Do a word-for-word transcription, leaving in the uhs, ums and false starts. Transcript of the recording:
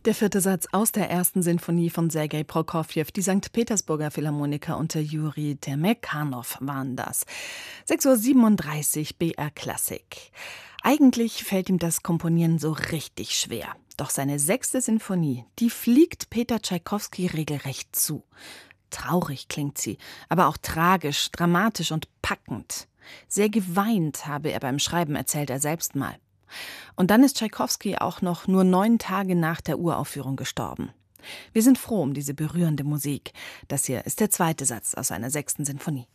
Der vierte Satz aus der ersten Sinfonie von Sergei Prokofjew. Die Sankt Petersburger Philharmoniker unter Juri Temekanow waren das. sechs Uhr siebenunddreißig, B R Klassik. Eigentlich fällt ihm das Komponieren so richtig schwer. Doch seine sechste Sinfonie, die fliegt Peter Tschaikowski regelrecht zu. Traurig klingt sie, aber auch tragisch, dramatisch und packend. Sehr geweint habe er beim Schreiben, erzählt er selbst mal. Und dann ist Tschaikowski auch noch nur neun Tage nach der Uraufführung gestorben. Wir sind froh um diese berührende Musik. Das hier ist der zweite Satz aus seiner sechsten Sinfonie.